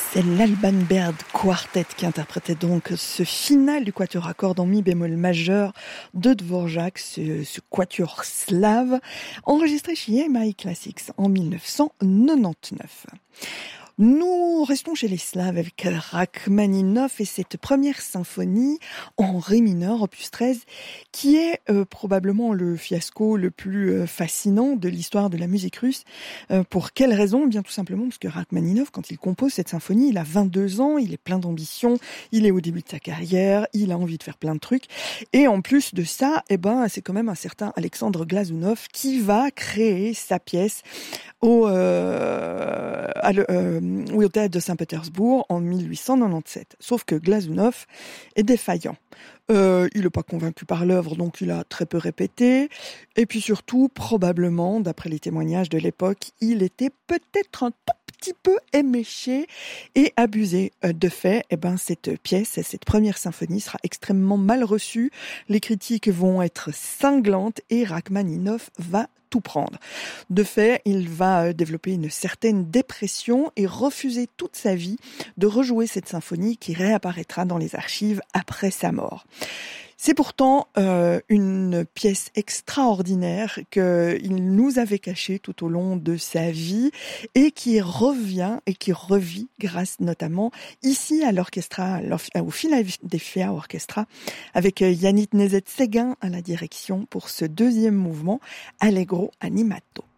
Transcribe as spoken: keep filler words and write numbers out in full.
C'est l'Alban Berg Quartet qui interprétait donc ce final du quatuor à cordes en mi bémol majeur de Dvorak, ce, ce quatuor slave, enregistré chez E M I Classics en dix-neuf cent quatre-vingt-dix-neuf. Nous restons chez les Slaves avec Rachmaninov et cette première symphonie en ré mineur, opus treize, qui est euh, probablement le fiasco le plus euh, fascinant de l'histoire de la musique russe. Euh, pour quelle raison ? Bien tout simplement parce que Rachmaninov, quand il compose cette symphonie, il a vingt-deux ans, il est plein d'ambition, il est au début de sa carrière, il a envie de faire plein de trucs. Et en plus de ça, eh ben, c'est quand même un certain Alexandre Glazunov qui va créer sa pièce au, euh, à le, euh, au théâtre de Saint-Pétersbourg en dix-huit cent quatre-vingt-dix-sept. Sauf que Glazunov est défaillant. Euh, il n'est pas convaincu par l'œuvre, donc il a très peu répété. Et puis surtout, probablement, d'après les témoignages de l'époque, il était peut-être un tout petit peu éméché et abusé. De fait, eh ben, cette pièce, cette première symphonie sera extrêmement mal reçue. Les critiques vont être cinglantes et Rachmaninov va tout prendre. De fait, il va développer une certaine dépression et refuser toute sa vie de rejouer cette symphonie qui réapparaîtra dans les archives après sa mort. C'est pourtant euh, une pièce extraordinaire qu'il nous avait cachée tout au long de sa vie et qui revient et qui revit grâce notamment ici à l'orchestra, au Philadelphia Orchestra, avec Yannick Nézet-Séguin à la direction pour ce deuxième mouvement Allegro animato.